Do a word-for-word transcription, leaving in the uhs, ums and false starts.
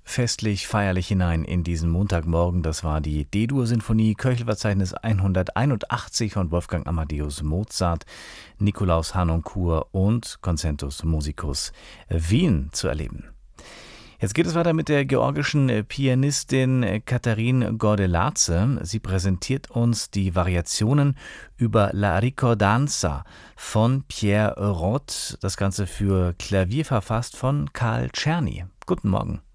festlich, feierlich hinein in diesen Montagmorgen. Das war die D-Dur-Sinfonie, Köchelverzeichnis hunderteinundachtzig von Wolfgang Amadeus Mozart, Nikolaus Harnoncourt und Concentus Musicus Wien zu erleben. Jetzt geht es weiter mit der georgischen Pianistin Katharine Gordeladze. Sie präsentiert uns die Variationen über La Ricordanza von Pierre Rott. Das Ganze für Klavier verfasst von Karl Czerny. Guten Morgen.